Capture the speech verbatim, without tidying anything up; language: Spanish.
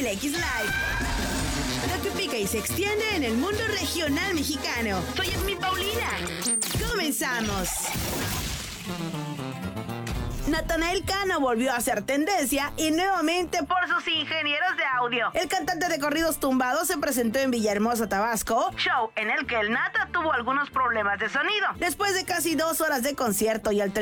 Mil X Live. Lo que pica y se extiende en el mundo regional mexicano. Soy Esmi Paulina. ¡Comenzamos! Natanael Cano volvió a hacer tendencia y nuevamente por sus ingenieros de audio. El cantante de corridos tumbados se presentó en Villahermosa, Tabasco, show en el que el Nata tuvo algunos problemas de sonido. Después de casi dos horas de concierto y al